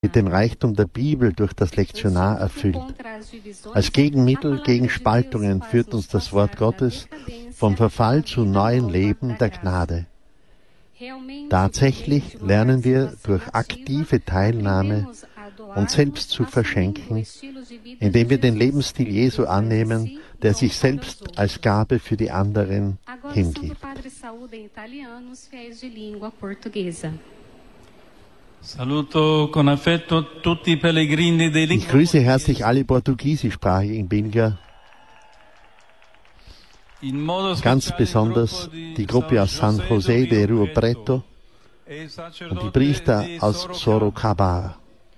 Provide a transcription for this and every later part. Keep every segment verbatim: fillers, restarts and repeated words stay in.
mit dem Reichtum der Bibel durch das Lektionar erfüllt. Als Gegenmittel gegen Spaltungen führt uns das Wort Gottes vom Verfall zu neuem Leben der Gnade. Tatsächlich lernen wir durch aktive Teilnahme uns selbst zu verschenken, indem wir den Lebensstil Jesu annehmen, der sich selbst als Gabe für die anderen hingibt. Ich grüße herzlich alle portugiesischsprachigen Pilger, ganz besonders die Gruppe aus San José de Rio Preto und die Priester aus Sorocaba.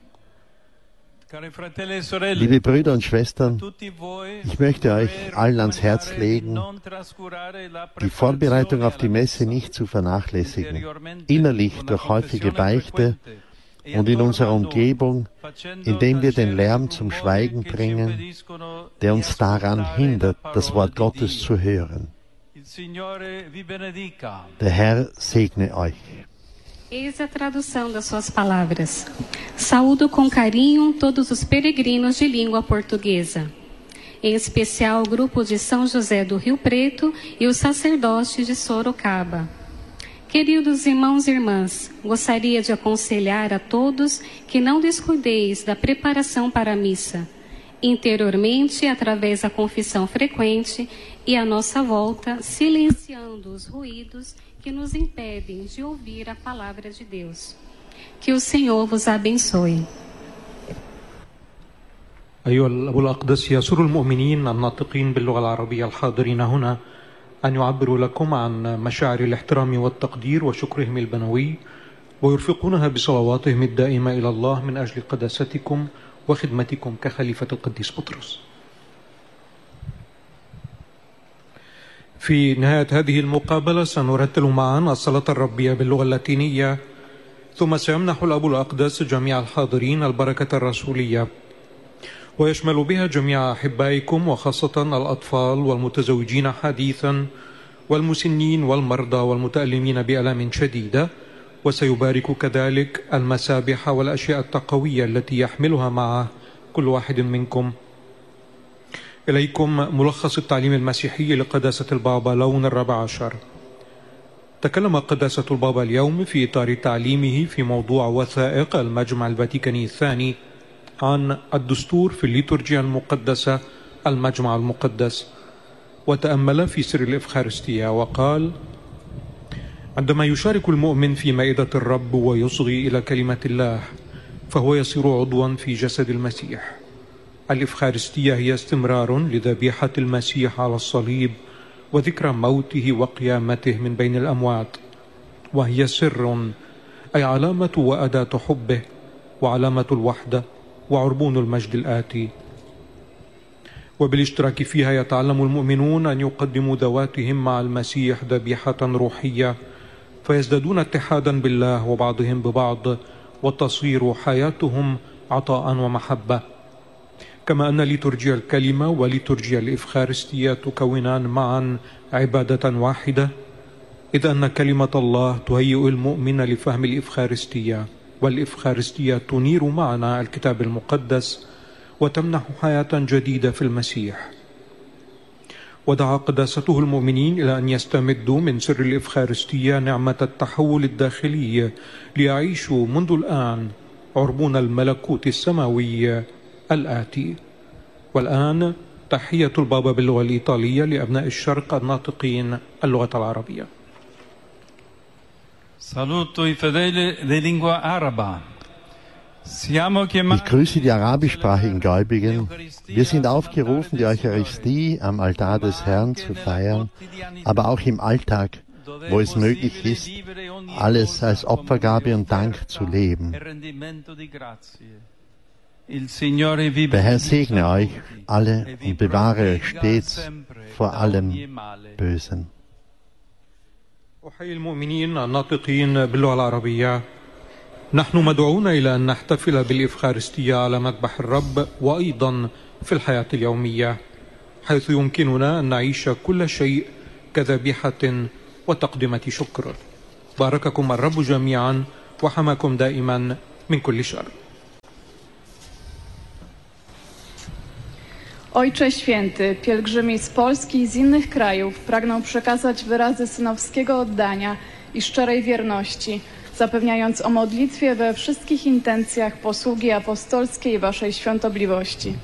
Liebe Brüder und Schwestern, ich möchte euch allen ans Herz legen, die Vorbereitung auf die Messe nicht zu vernachlässigen, innerlich durch häufige Beichte und in unserer Umgebung, indem wir den Lärm zum Schweigen bringen, der uns daran hindert, das Wort Gottes zu hören. Der Herr segne euch. Eis a tradução das suas palavras. Saúdo com carinho todos os peregrinos de língua portuguesa, em especial o grupo de São José do Rio Preto e os sacerdotes de Sorocaba. Queridos irmãos e irmãs, gostaria de aconselhar a todos que não descuideis da preparação para a missa, interiormente através da confissão frequente e à nossa volta, silenciando os ruídos que nos impedem de ouvir a palavra de Deus. Que o Senhor vos abençoe. أيها الأب الأقدس، يسر المؤمنين الناطقين باللغة العربية الحاضرين هنا أن يعبروا لكم عن مشاعر الاحترام والتقدير وشكرهم البنوي، ويرفقونها بصلواتهم الدائمة إلى الله من أجل قداستكم وخدمتكم كخليفة القديس بطرس. في نهاية هذه المقابلة سنرتل معا الصلاة الربية باللغة اللاتينية، ثم سيمنح الأب الأقدس جميع الحاضرين البركة الرسولية، ويشمل بها جميع أحبائكم وخاصة الأطفال والمتزوجين حديثا والمسنين والمرضى والمتألمين بآلام شديدة، وسيبارك كذلك المسابح والأشياء التقوية التي يحملها معه كل واحد منكم. إليكم ملخص التعليم المسيحي لقداسة البابا لون الرابع عشر. تكلم قداسة البابا اليوم في إطار تعليمه في موضوع وثائق المجمع الفاتيكاني الثاني عن الدستور في الليتورجيا المقدسة المجمع المقدس، وتأمل في سر الإفخارستية وقال: عندما يشارك المؤمن في مائدة الرب ويصغي إلى كلمة الله فهو يصير عضوا في جسد المسيح. الإفخارستية هي استمرار لذبيحة المسيح على الصليب وذكرى موته وقيامته من بين الأموات، وهي سر أي علامة وأداة حبه وعلامة الوحدة وعربون المجد الآتي. وبالاشتراك فيها يتعلم المؤمنون أن يقدموا ذواتهم مع المسيح ذبيحة روحية، فيزدادون اتحادا بالله وبعضهم ببعض، وتصير حياتهم عطاء ومحبة. كما أن ليتورجيا الكلمة وليتورجيا الإفخارستية تكونان معا عبادة واحدة، إذ أن كلمة الله تهيئ المؤمن لفهم الإفخارستية، والإفخارستية تنير معنا الكتاب المقدس وتمنح حياة جديدة في المسيح. ودعا قداسته المؤمنين إلى أن يستمدوا من سر الإفخارستية نعمة التحول الداخلي ليعيشوا منذ الآن عربون الملكوت السماوي الآتي. والآن تحية البابا باللغة الإيطالية لأبناء الشرق الناطقين اللغة العربية. Saluto i fedeli di lingua araba. Ich grüße die arabischsprachigen Gläubigen. Wir sind aufgerufen, die Eucharistie am Altar des Herrn zu feiern, aber auch im Alltag, wo es möglich ist, alles als Opfergabe und Dank zu leben. Der Herr segne euch alle und bewahre euch stets vor allem Bösen. أحيي المؤمنين الناطقين باللغة العربية. نحن مدعوون إلى أن نحتفل بالإفخارستية على مذبح الرب وأيضا في الحياة اليومية، حيث يمكننا أن نعيش كل شيء كذبيحة وتقدمة شكر. بارككم الرب جميعا وحماكم دائما من كل شر. Ojcze Święty, pielgrzymi z Polski i z innych krajów pragną przekazać wyrazy synowskiego oddania i szczerej wierności, zapewniając o modlitwie we wszystkich intencjach posługi apostolskiej Waszej Świątobliwości.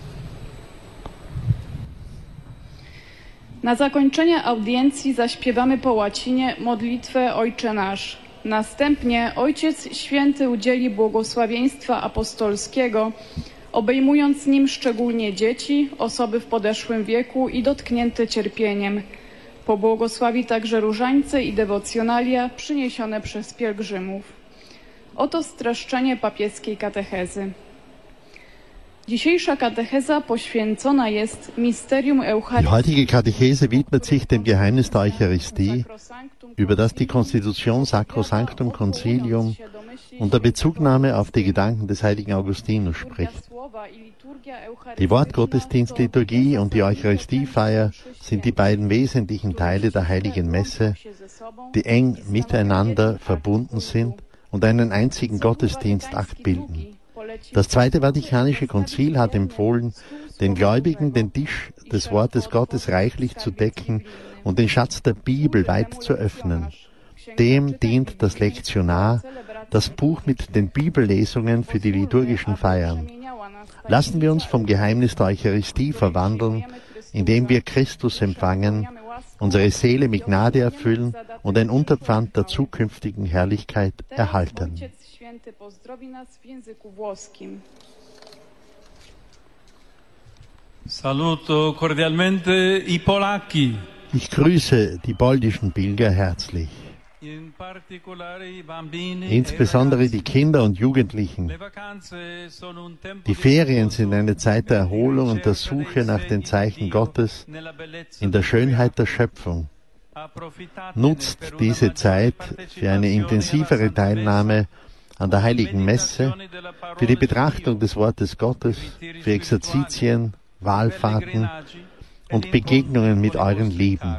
Na zakończenie audiencji zaśpiewamy po łacinie modlitwę Ojcze Nasz. Następnie Ojciec Święty udzieli błogosławieństwa apostolskiego, obejmując nim szczególnie dzieci, osoby w podeszłym wieku i dotknięte cierpieniem. Pobłogosławi także różańce i dewocjonalia przyniesione przez pielgrzymów. Oto streszczenie papieskiej katechezy. Dzisiejsza Katechesa poświęcona jest Mysterium Eucharistii. Die heutige Katechese widmet sich dem Geheimnis der Eucharistie, über das die Konstitution Sacrosanctum Concilium unter Bezugnahme auf die Gedanken des heiligen Augustinus spricht. Die Wortgottesdienstliturgie und die Eucharistiefeier sind die beiden wesentlichen Teile der heiligen Messe, die eng miteinander verbunden sind und einen einzigen Gottesdienstakt bilden. Das Zweite Vatikanische Konzil hat empfohlen, den Gläubigen den Tisch des Wortes Gottes reichlich zu decken und den Schatz der Bibel weit zu öffnen. Dem dient das Lektionar, das Buch mit den Bibellesungen für die liturgischen Feiern. Lassen wir uns vom Geheimnis der Eucharistie verwandeln, indem wir Christus empfangen, unsere Seele mit Gnade erfüllen und ein Unterpfand der zukünftigen Herrlichkeit erhalten. Saluto cordialmente i polacchi. Ich grüße die polnischen Pilger herzlich. Insbesondere die Kinder und Jugendlichen. Die Ferien sind eine Zeit der Erholung und der Suche nach den Zeichen Gottes in der Schönheit der Schöpfung. Nutzt diese Zeit für eine intensivere Teilnahme an der Heiligen Messe, für die Betrachtung des Wortes Gottes, für Exerzitien, Wallfahrten und Begegnungen mit euren Lieben.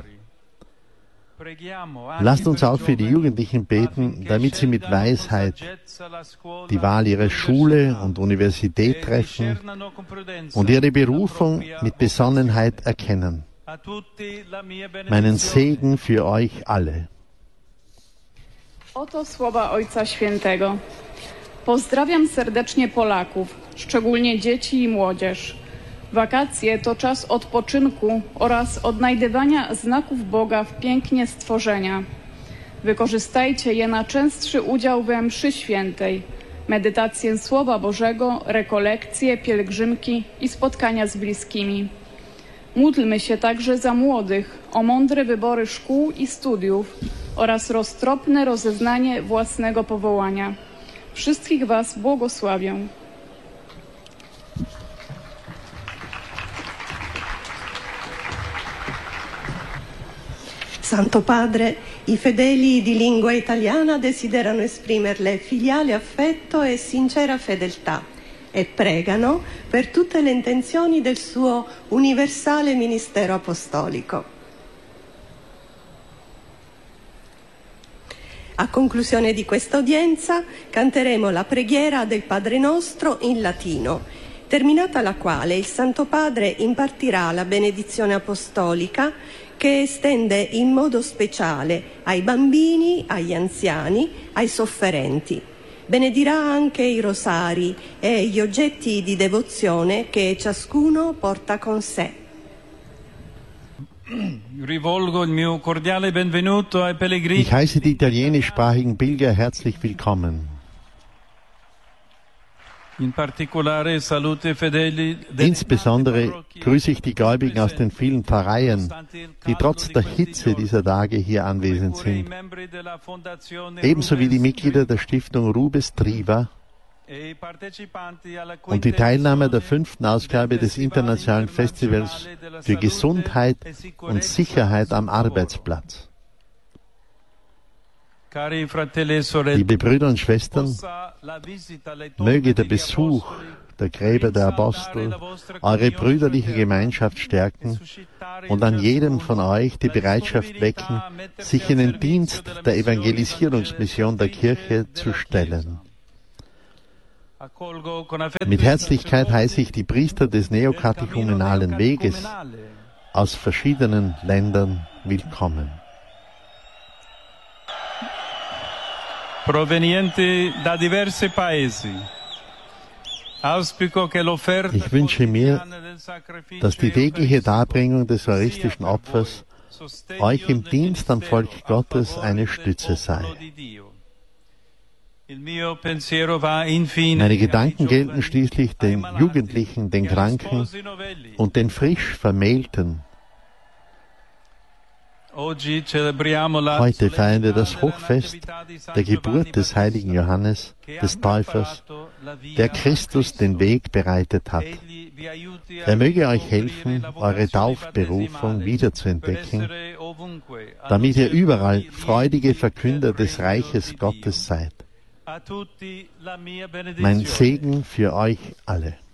Lasst uns auch für die Jugendlichen beten, damit sie mit Weisheit die Wahl ihrer Schule und Universität treffen und ihre Berufung mit Besonnenheit erkennen. Meinen Segen für euch alle. Oto słowa Ojca Świętego. Pozdrawiam serdecznie Polaków, szczególnie dzieci i młodzież. Wakacje to czas odpoczynku oraz odnajdywania znaków Boga w pięknie stworzenia. Wykorzystajcie je na częstszy udział we mszy świętej, medytację Słowa Bożego, rekolekcje, pielgrzymki i spotkania z bliskimi. Módlmy się także za młodych o mądre wybory szkół i studiów oraz roztropne rozeznanie własnego powołania. Wszystkich Was błogosławię. Santo Padre, i fedeli di lingua italiana desiderano esprimerle filiale affetto e sincera fedeltà e pregano per tutte le intenzioni del suo universale ministero apostolico. A conclusione di questa udienza canteremo la preghiera del Padre Nostro in latino, terminata la quale il Santo Padre impartirà la benedizione apostolica che estende in modo speciale ai bambini, agli anziani, ai sofferenti. Benedirà anche i rosari e gli oggetti di devozione che ciascuno porta con sé. Rivolgo il mio cordiale benvenuto ai pellegrini. Ich heiße die italienischsprachigen Pilger herzlich willkommen. In particolare salute fedeli. Insbesondere grüße ich die Gläubigen aus den vielen Pfarreien, die trotz der Hitze dieser Tage hier anwesend sind. Ebenso wie die Mitglieder der Stiftung Rubes Triva und die Teilnehmer der fünften Ausgabe des Internationalen Festivals für Gesundheit und Sicherheit am Arbeitsplatz. Liebe Brüder und Schwestern, möge der Besuch der Gräber der Apostel eure brüderliche Gemeinschaft stärken und an jedem von euch die Bereitschaft wecken, sich in den Dienst der Evangelisierungsmission der Kirche zu stellen. Mit Herzlichkeit heiße ich die Priester des neokatechumenalen Weges aus verschiedenen Ländern willkommen. Provenienti da diversi paesi. Ich wünsche mir, dass die tägliche Darbringung des eucharistischen Opfers euch im Dienst am Volk Gottes eine Stütze sei. Meine Gedanken gelten schließlich den Jugendlichen, den Kranken und den frisch Vermählten. Heute feiern wir das Hochfest der Geburt des heiligen Johannes, des Täufers, der Christus den Weg bereitet hat. Er möge euch helfen, eure Taufberufung wiederzuentdecken, damit ihr überall freudige Verkünder des Reiches Gottes seid. Mein Segen für euch alle.